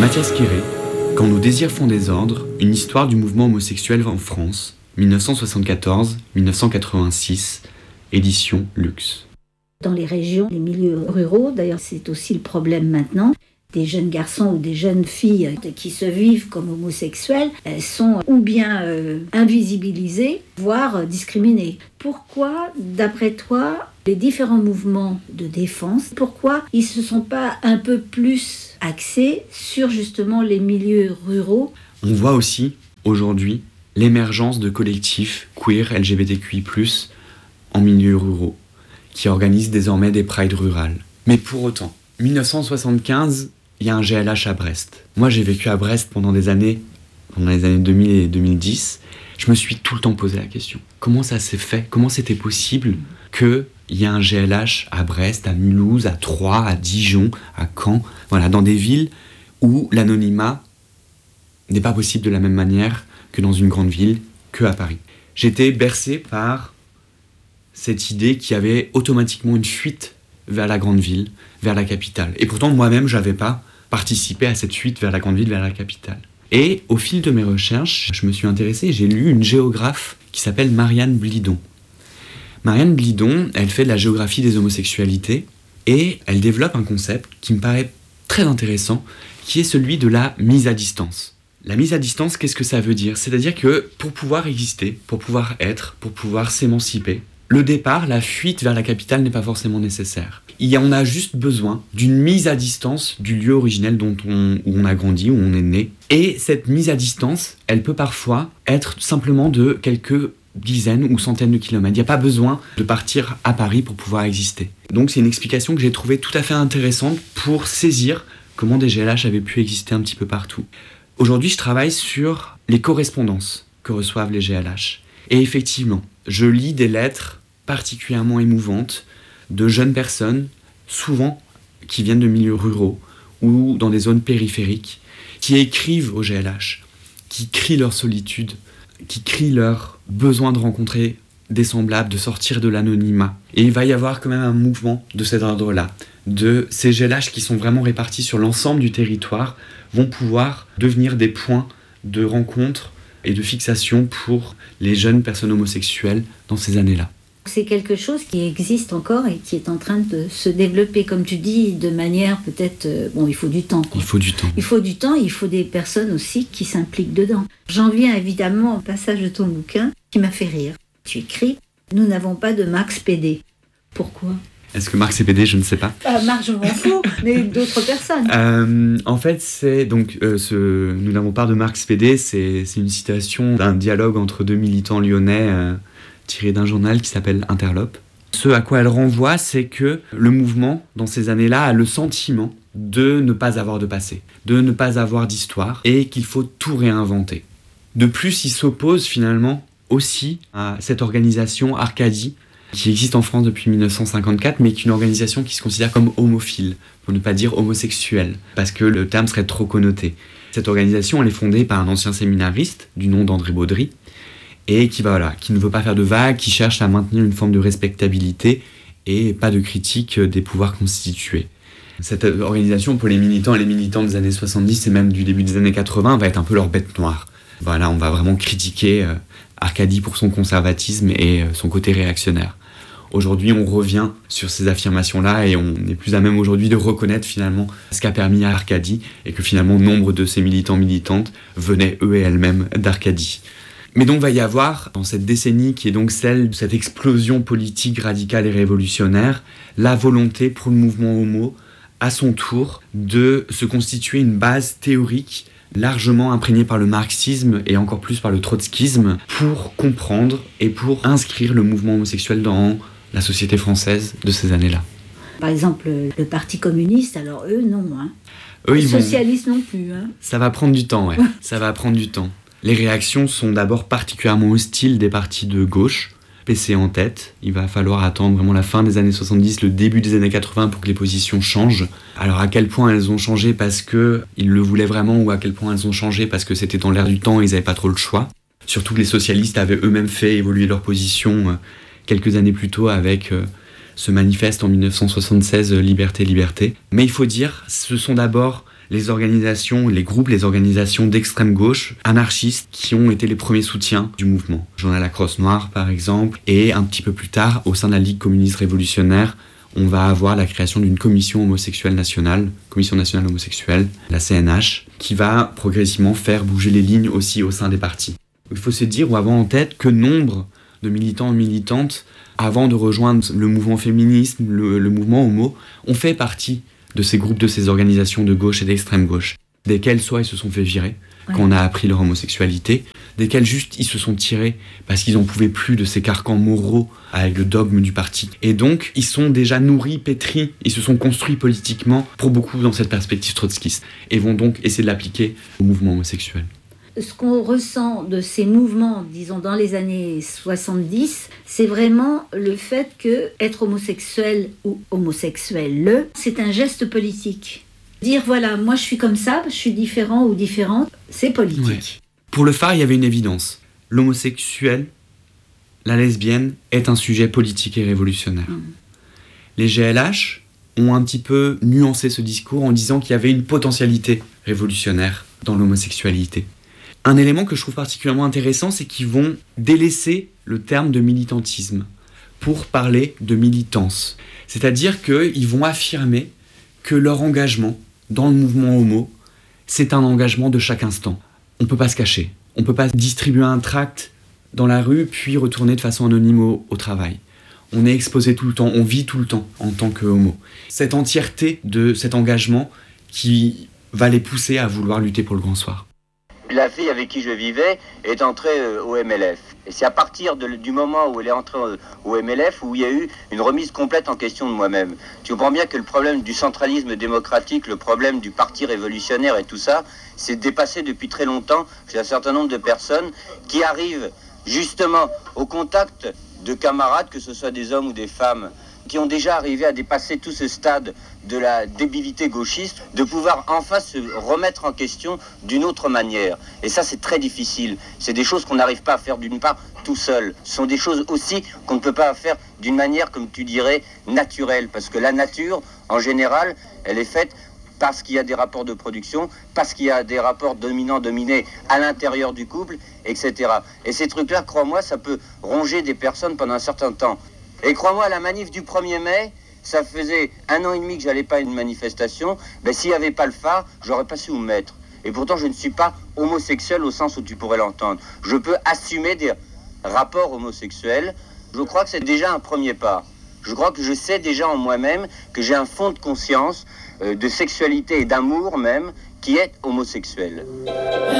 Mathias Quéré, Quand nos désirs font désordre, une histoire du mouvement homosexuel en France, 1974-1986, édition Luxe. Dans les régions, les milieux ruraux, d'ailleurs c'est aussi le problème maintenant, des jeunes garçons ou des jeunes filles qui se vivent comme homosexuels sont ou bien invisibilisés, voire discriminés. Pourquoi, d'après toi, les différents mouvements de défense, pourquoi ils ne se sont pas un peu plus axés sur justement les milieux ruraux ? On voit aussi, aujourd'hui, l'émergence de collectifs queer LGBTQI+, en milieux ruraux, qui organisent désormais des prides rurales. Mais pour autant, 1975, il y a un GLH à Brest. Moi, j'ai vécu à Brest pendant les années 2000 et 2010. Je me suis tout le temps posé la question. Comment ça s'est fait ? Comment c'était possible qu'il y ait un GLH à Brest, à Mulhouse, à Troyes, à Dijon, à Caen, voilà, dans des villes où l'anonymat n'est pas possible de la même manière que dans une grande ville, que à Paris. J'étais bercé par cette idée qu'il y avait automatiquement une fuite vers la grande ville, vers la capitale. Et pourtant, moi-même, je n'avais pas participé à cette fuite vers la grande ville, vers la capitale. Et au fil de mes recherches, je me suis intéressé et j'ai lu une géographe qui s'appelle Marianne Blidon. Marianne Blidon, elle fait de la géographie des homosexualités et elle développe un concept qui me paraît très intéressant, qui est celui de la mise à distance. La mise à distance, qu'est-ce que ça veut dire ? C'est-à-dire que pour pouvoir exister, pour pouvoir être, pour pouvoir s'émanciper, le départ, la fuite vers la capitale n'est pas forcément nécessaire. On a juste besoin d'une mise à distance du lieu originel où on a grandi, où on est né. Et cette mise à distance, elle peut parfois être simplement de quelques dizaines ou centaines de kilomètres. Il n'y a pas besoin de partir à Paris pour pouvoir exister. Donc c'est une explication que j'ai trouvée tout à fait intéressante pour saisir comment des GLH avaient pu exister un petit peu partout. Aujourd'hui, je travaille sur les correspondances que reçoivent les GLH. Et effectivement, je lis des lettres particulièrement émouvantes de jeunes personnes, souvent qui viennent de milieux ruraux ou dans des zones périphériques, qui écrivent au GLH, qui crient leur solitude, qui crient leur besoin de rencontrer des semblables, de sortir de l'anonymat. Et il va y avoir quand même un mouvement de cet ordre-là, de ces GLH qui sont vraiment répartis sur l'ensemble du territoire, vont pouvoir devenir des points de rencontre et de fixation pour les jeunes personnes homosexuelles dans ces années-là. C'est quelque chose qui existe encore et qui est en train de se développer, comme tu dis, de manière peut-être... il faut du temps. Quoi. Il faut du temps. Il faut du temps, il faut des personnes aussi qui s'impliquent dedans. J'en viens évidemment au passage de ton bouquin qui m'a fait rire. Tu écris « Nous n'avons pas de Marx PD ». Pourquoi ? Est-ce que Marx est PD ? Je ne sais pas. Marx, je m'en fous, mais d'autres personnes. En fait, c'est donc Nous n'avons pas de Marx PD, c'est une citation d'un dialogue entre deux militants lyonnais tiré d'un journal qui s'appelle Interlope. Ce à quoi elle renvoie, c'est que le mouvement, dans ces années-là, a le sentiment de ne pas avoir de passé, de ne pas avoir d'histoire, et qu'il faut tout réinventer. De plus, il s'oppose finalement aussi à cette organisation Arcadie, qui existe en France depuis 1954, mais qui est une organisation qui se considère comme homophile, pour ne pas dire homosexuelle, parce que le terme serait trop connoté. Cette organisation, elle est fondée par un ancien séminariste, du nom d'André Baudry, et qui ne veut pas faire de vagues, qui cherche à maintenir une forme de respectabilité et pas de critique des pouvoirs constitués. Cette organisation, pour les militants et les militantes des années 70 et même du début des années 80, va être un peu leur bête noire. Voilà, on va vraiment critiquer Arcadie pour son conservatisme et son côté réactionnaire. Aujourd'hui, on revient sur ces affirmations-là et on est plus à même aujourd'hui de reconnaître finalement ce qu'a permis à Arcadie et que finalement nombre de ces militants-militantes venaient eux et elles-mêmes d'Arcadie. Mais donc va y avoir, dans cette décennie qui est donc celle de cette explosion politique radicale et révolutionnaire, la volonté pour le mouvement homo, à son tour, de se constituer une base théorique largement imprégnée par le marxisme et encore plus par le trotskisme pour comprendre et pour inscrire le mouvement homosexuel dans la société française de ces années-là. Par exemple, le Parti communiste, alors eux, non. Eux, les socialistes non plus. Ça va prendre du temps, ouais. Ça va prendre du temps. Les réactions sont d'abord particulièrement hostiles des partis de gauche, PC en tête. Il va falloir attendre vraiment la fin des années 70, le début des années 80 pour que les positions changent. Alors à quel point elles ont changé parce qu'ils le voulaient vraiment ou à quel point elles ont changé parce que c'était dans l'air du temps et ils n'avaient pas trop le choix. Surtout que les socialistes avaient eux-mêmes fait évoluer leur position quelques années plus tôt avec ce manifeste en 1976, Liberté, Liberté. Mais il faut dire, ce sont d'abord les organisations d'extrême gauche, anarchistes, qui ont été les premiers soutiens du mouvement. Journal La Crosse Noire, par exemple, et un petit peu plus tard, au sein de la Ligue communiste révolutionnaire, on va avoir la création d'une commission homosexuelle nationale, commission nationale homosexuelle, la CNH, qui va progressivement faire bouger les lignes aussi au sein des partis. Il faut se dire ou avoir en tête que nombre de militants et militantes, avant de rejoindre le mouvement féministe, le mouvement homo, ont fait partie de ces groupes, de ces organisations de gauche et d'extrême gauche, desquels soit ils se sont fait virer quand on a appris leur homosexualité, desquels juste ils se sont tirés parce qu'ils n'en pouvaient plus de ces carcans moraux avec le dogme du parti. Et donc, ils sont déjà nourris, pétris, ils se sont construits politiquement pour beaucoup dans cette perspective trotskiste et vont donc essayer de l'appliquer au mouvement homosexuel. Ce qu'on ressent de ces mouvements, disons dans les années 70, c'est vraiment le fait que être homosexuel ou homosexuel, c'est un geste politique. Dire voilà, moi je suis comme ça, je suis différent ou différente, c'est politique. Ouais. Pour le phare, il y avait une évidence. L'homosexuel, la lesbienne, est un sujet politique et révolutionnaire. Les GLH ont un petit peu nuancé ce discours en disant qu'il y avait une potentialité révolutionnaire dans l'homosexualité. Un élément que je trouve particulièrement intéressant, c'est qu'ils vont délaisser le terme de militantisme pour parler de militance. C'est-à-dire qu'ils vont affirmer que leur engagement dans le mouvement homo, c'est un engagement de chaque instant. On ne peut pas se cacher. On ne peut pas distribuer un tract dans la rue puis retourner de façon anonyme au travail. On est exposé tout le temps, on vit tout le temps en tant que homo. Cette entièreté de cet engagement qui va les pousser à vouloir lutter pour le grand soir. La fille avec qui je vivais est entrée au MLF. Et c'est à partir du moment où elle est entrée au MLF où il y a eu une remise complète en question de moi-même. Tu comprends bien que le problème du centralisme démocratique, le problème du parti révolutionnaire et tout ça, c'est dépassé depuis très longtemps chez un certain nombre de personnes qui arrivent justement au contact de camarades, que ce soit des hommes ou des femmes, qui ont déjà arrivé à dépasser tout ce stade de la débilité gauchiste, de pouvoir enfin se remettre en question d'une autre manière. Et ça, c'est très difficile. C'est des choses qu'on n'arrive pas à faire d'une part tout seul. Ce sont des choses aussi qu'on ne peut pas faire d'une manière, comme tu dirais, naturelle. Parce que la nature, en général, elle est faite parce qu'il y a des rapports de production, parce qu'il y a des rapports dominants-dominés à l'intérieur du couple, etc. Et ces trucs-là, crois-moi, ça peut ronger des personnes pendant un certain temps. Et crois-moi, la manif du 1er mai, ça faisait 1 an et demi que j'allais pas à une manifestation. Ben, s'il n'y avait pas le phare, j'aurais pas su où me mettre. Et pourtant, je ne suis pas homosexuel au sens où tu pourrais l'entendre. Je peux assumer des rapports homosexuels. Je crois que c'est déjà un premier pas. Je crois que je sais déjà en moi-même que j'ai un fond de conscience, de sexualité et d'amour même, qui est homosexuel.